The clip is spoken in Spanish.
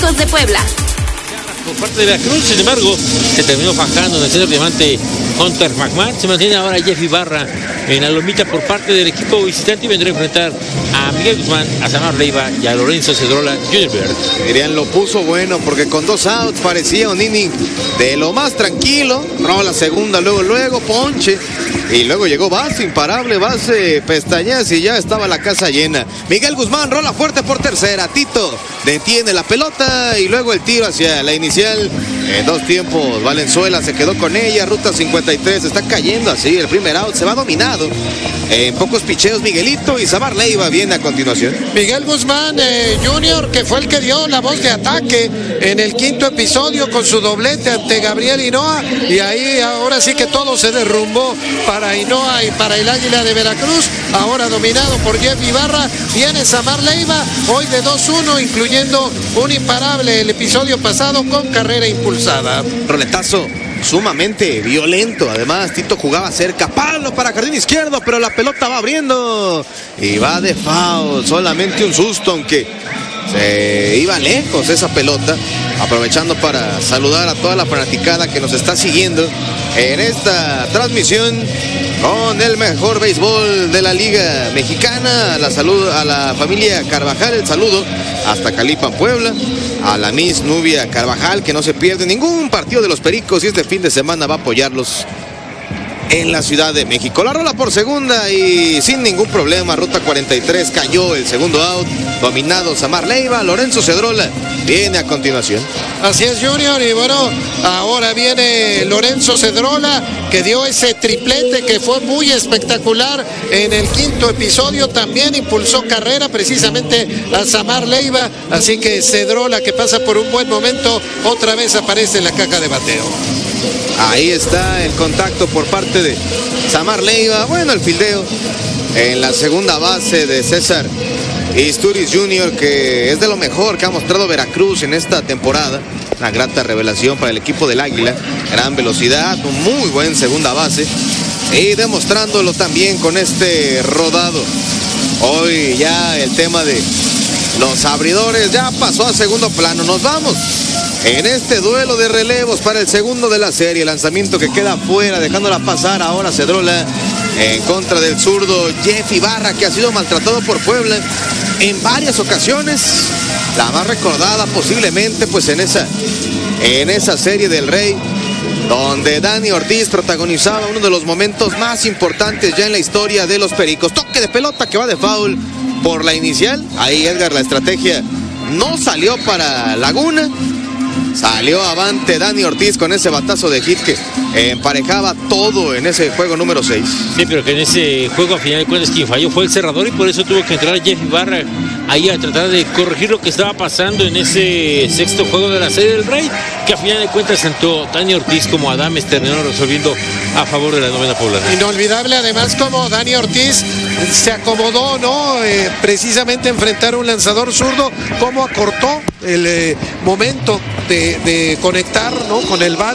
Pericos de Puebla. Por parte de Veracruz, sin embargo, se terminó fajando en el centro diamante Hunter McMahon. Se mantiene ahora Jeff Ibarra en la lomita por parte del equipo visitante y vendrá a enfrentar a Miguel Guzmán, a Samar Leiva y a Lorenzo Cedrola Jr. Dirían, lo puso bueno porque con 2 outs parecía un inning de lo más tranquilo. Rola segunda, luego ponche. Y luego llegó base imparable, base pestañas y ya estaba la casa llena. Miguel Guzmán rola fuerte por tercera. Tito detiene la pelota y luego el tiro hacia la inicial. En 2 tiempos Valenzuela se quedó con ella. Ruta 53 está cayendo así. El primer out se va dominado. En pocos picheos Miguelito y Samar Leiva viene a continuación. Miguel Guzmán Jr., que fue el que dio la voz de ataque en el 5º episodio con su doblete ante Gabriel Hinoa, y ahí ahora sí que todo se derrumbó para Hinoa y para el Águila de Veracruz. Ahora dominado por Jeff Ibarra, viene Samar Leiva, hoy de 2-1, incluyendo un imparable el episodio pasado con carrera impulsada. Roletazo sumamente violento. Además, Tito jugaba cerca. Palo para jardín izquierdo, pero la pelota va abriendo y va de foul. Solamente un susto, aunque se iba lejos esa pelota. Aprovechando para saludar a toda la fanaticada que nos está siguiendo en esta transmisión con el mejor béisbol de la Liga Mexicana. A la familia Carvajal, el saludo hasta Calipan, Puebla. A la Miss Nubia Carvajal, que no se pierde ningún partido de los Pericos y este fin de semana va a apoyarlos en la Ciudad de México. La rola por segunda y sin ningún problema. Ruta 43 cayó el segundo out. Dominado Samar Leiva. Lorenzo Cedrola viene a continuación. Así es, Junior, y bueno, ahora viene Lorenzo Cedrola, que dio ese triplete que fue muy espectacular en el 5º episodio. También impulsó carrera precisamente a Samar Leiva, así que Cedrola, que pasa por un buen momento, otra vez aparece en la caja de bateo. Ahí está el contacto por parte de Samar Leiva. Bueno, el fildeo en la segunda base de César Isturiz Jr., que es de lo mejor que ha mostrado Veracruz en esta temporada. Una grata revelación para el equipo del Águila. Gran velocidad, un muy buen segunda base. Y demostrándolo también con este rodado. Hoy ya el tema de los abridores ya pasó a segundo plano. Nos vamos en este duelo de relevos para el segundo de la serie. Lanzamiento que queda fuera, dejándola pasar ahora Cedrola en contra del zurdo Jeff Ibarra, que ha sido maltratado por Puebla en varias ocasiones. La más recordada posiblemente pues en esa serie del Rey, donde Dani Ortiz protagonizaba uno de los momentos más importantes ya en la historia de los Pericos. Toque de pelota que va de foul por la inicial. Ahí Edgar, la estrategia no salió para Laguna. Salió avante Dani Ortiz con ese batazo de hit que emparejaba todo en ese juego número 6. Sí, pero que en ese juego a final de cuentas quien falló fue el cerrador y por eso tuvo que entrar Jeff Ibarra ahí a tratar de corregir lo que estaba pasando en ese 6º juego de la serie del Rey, que a final de cuentas tanto Dani Ortiz como Adames terminaron resolviendo a favor de la novena poblana. Inolvidable además como Dani Ortiz se acomodó, ¿no? Precisamente enfrentar a un lanzador zurdo, cómo acortó el momento de conectar, ¿no? Con el bat.